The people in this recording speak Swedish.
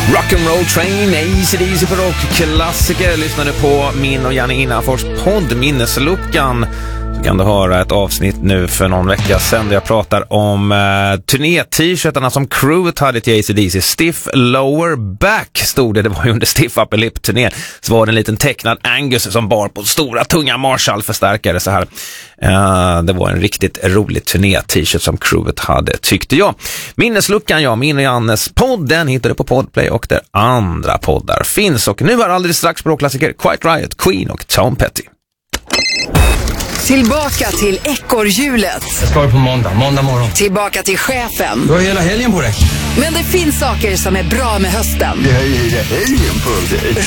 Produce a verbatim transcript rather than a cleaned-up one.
Rock'n'Roll Train, A C D C på rockklassiker. Lyssnade på min och Janne Innafors podd Minnesluckan. Så kan du höra ett avsnitt nu för någon vecka sedan där jag pratar om eh, turné-t-shirtarna som crewet hade till A C D C. Stiff Lower Back stod det, det var ju under Stiff Upper Lip-turné. Så var det en liten tecknad Angus som bar på stora tunga Marshall-förstärkare så här. Uh, det var en riktigt rolig turné-t-shirt som crewet hade, tyckte jag. Minnesluckan, ja, min och Jannes podd, den hittar du på Podplay och där andra poddar finns. Och nu har alldeles strax bråklassiker Quiet Riot, Queen och Tom Petty. Tillbaka till ekorrhjulet. Jag ska på måndag, måndag morgon. Tillbaka till chefen. Du har hela helgen på dig. Men det finns saker som är bra med hösten. Det här är hela helgen på dig.